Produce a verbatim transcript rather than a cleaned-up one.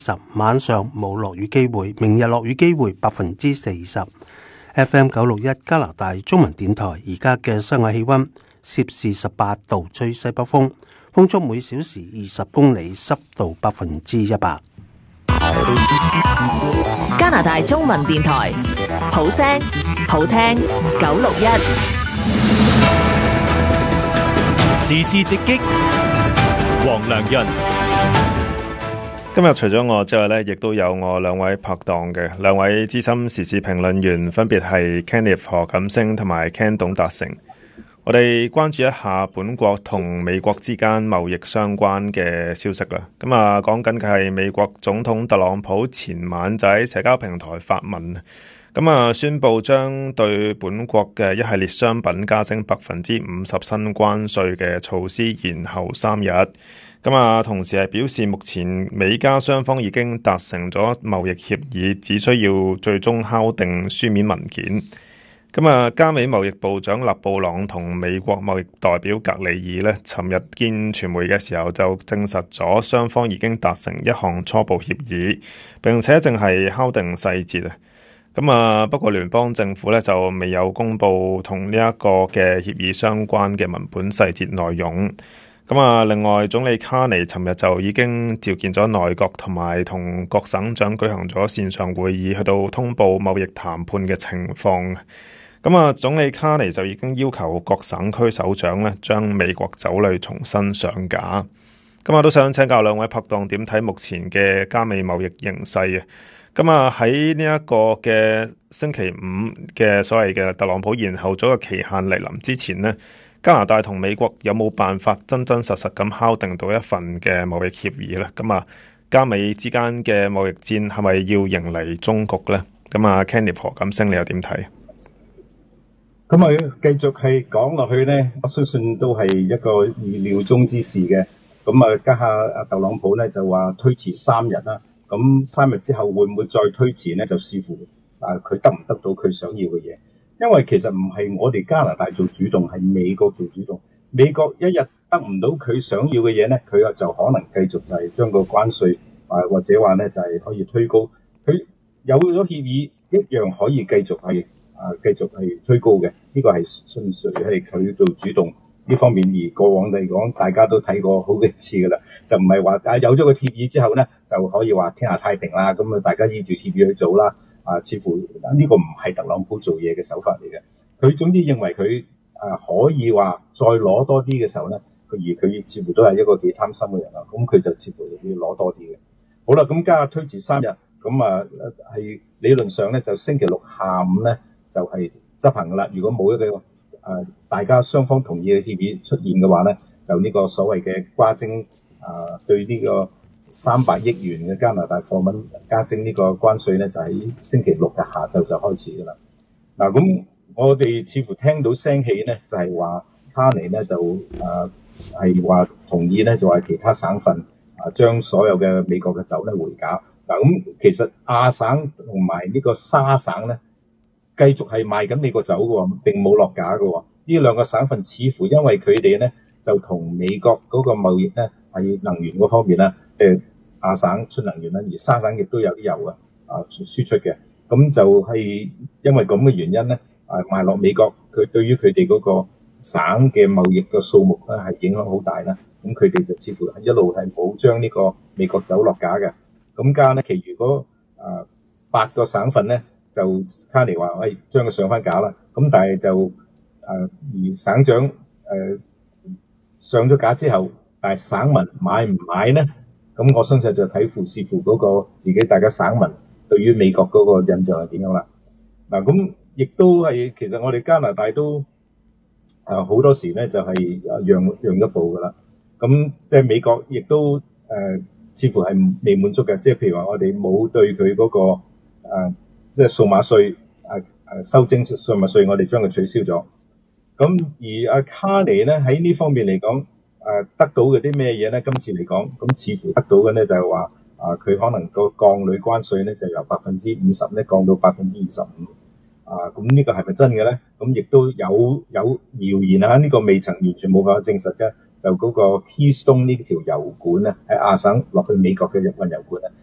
十，晚上冇落雨機會，明日落雨機會百分之四十。F M 九六一加拿大中文電台，而家嘅室外氣溫攝氏十八度，吹西北風，風速每小時二十公里，濕度百分之一百。 加拿大中文電台，好聲好聽，九六一時事直擊，黃良潤。 今日除咗我之外呢，亦都有我兩位拍檔嘅兩位資深時事評論員，分別係 Kenneth 何錦星同埋 Ken 董達成。我哋關注一下本國同美國之間貿易相關嘅消息啦。咁啊，講緊嘅係美國總統特朗普前晚就喺社交平台發文，咁啊宣布將對本國嘅一系列商品加徵百分之五十新關稅嘅措施延後三日。咁啊，同時係表示目前美加雙方已經達成咗貿易協議，只需要最終敲定書面文件。咁啊，加美貿易部長勒布朗同美國貿易代表格里爾呢，尋日見傳媒嘅時候就證實咗雙方已經達成一項初步協議，並且淨係敲定細節啊。咁啊，不過聯邦政府呢就未有公布同呢一個嘅協議相關嘅文本細節內容。咁啊，另外總理卡尼尋日就已經召見咗內閣，同埋同各省長舉行咗線上會議，去到通報貿易談判嘅情況。咁啊，總理卡尼就已經要求各省區首長咧，將美國酒類重新上架。咁啊，都想請教兩位拍檔點睇目前嘅加美貿易形勢啊？咁啊，喺呢一個嘅星期五嘅所謂嘅特朗普延後咗嘅期限嚟臨之前呢，加拿大同美國有冇辦法真真實實咁敲定到一份嘅貿易協議呢？咁啊，加美之間嘅貿易戰係咪要迎嚟終局呢？咁啊 Kenneth 何錦星你又點睇？ 咁啊，繼續係講落去呢，我相信都係一個意料中之事嘅。咁啊，家下阿特朗普呢就話推遲三日啦。咁三日之後會唔會再推遲呢？就視乎啊佢得唔得到佢想要嘅嘢。因為其實唔係我哋加拿大做主動，係美國做主動。美國一日得唔到佢想要嘅嘢呢，佢啊就可能繼續就係將個關稅啊或者話呢就係可以推高。佢有咗協議一樣可以繼續係啊繼續係推高嘅。呢個係純粹係佢做主動呢方面，而過往嚟講大家都睇過好幾次噶啦，就唔係話啊有咗個協議之後呢就可以話天下太平啦，咁啊大家依住協議去做啦。啊，似乎呢個唔係特朗普做嘢嘅手法嚟嘅。佢總之認為佢啊可以話再攞多啲嘅時候咧，佢而佢似乎都係一個幾貪心嘅人啦。咁佢就似乎要攞多啲嘅。好啦，咁加下推遲三日，咁啊係理論上咧就星期六下午咧就係執行噶啦。如果冇一個啊大家雙方同意嘅協議出現嘅話咧，就呢個所謂嘅加徵啊對呢個三百億元嘅加拿大貨物加徵呢個關稅咧，就喺星期六嘅下晝就開始噶啦。嗱，咁我哋似乎聽到聲氣咧，就係話卡尼咧就誒係話同意咧，就話其他省份啊將所有嘅美國嘅酒咧回價。嗱，咁其實亞省同埋呢個沙省咧，繼續係賣緊美國酒嘅喎，並冇落架嘅喎。呢兩個省份似乎因為佢哋咧就同美國嗰個貿易咧係能源嗰方面咧。即係亞省出能源啦，而沙省亦都有啲油啊，啊輸出嘅，咁就係因為咁嘅原因咧，啊賣落美國，佢對於佢哋嗰個省嘅貿易嘅數目咧係影響好大啦。咁佢哋就似乎係一路係冇將呢個美國酒落架嘅。咁加咧，其餘嗰啊八個省份咧就卡尼話，喂將佢上翻架啦。咁但係就啊而省長誒、呃、上咗架之後，但係省民買唔買咧？咁我相信就睇乎視乎嗰個自己大家省民對於美國嗰個印象係點樣啦。嗱，咁亦都係其實我哋加拿大都啊好多時咧就係讓讓一步噶啦。咁即係美國亦都誒、呃、似乎係未滿足嘅，即係譬如話我哋冇對佢嗰、嗰個、呃、即係數碼稅誒誒收徵數碼稅，我哋將佢取消咗。咁而阿卡尼咧喺呢方面嚟講。誒、呃、得到嘅啲咩嘢咧？今次嚟講，咁似乎得到嘅咧就係話，啊佢可能個鋼鋁關稅咧就由百分之五十咧降到百分之二十五，啊咁呢個係咪真嘅咧？咁亦都有有謠言啊，呢、這個未曾完全冇辦法證實啫。就嗰個 Keystone 呢條油管咧，喺亞省落去美國嘅運油管咧，